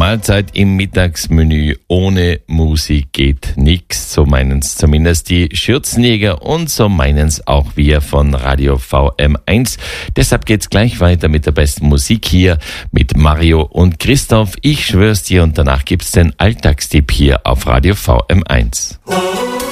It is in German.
Mahlzeit im Mittagsmenü ohne Musik geht nix, so meinen's zumindest die Schürzenjäger und so meinen's auch wir von Radio VM1. Deshalb geht's gleich weiter mit der besten Musik hier mit Mario und Christoph. Ich schwör's dir, und danach gibt's den Alltagstipp hier auf Radio VM1.